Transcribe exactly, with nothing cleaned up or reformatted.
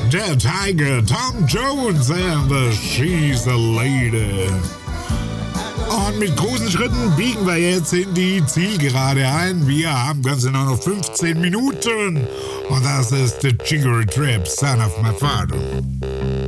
Der Tiger, Tom Jones and the She's a Lady. Und mit großen Schritten biegen wir jetzt in die Zielgerade ein. Wir haben ganz genau noch fünfzehn Minuten. Und das ist The Jiggery Trip, Son of My Father.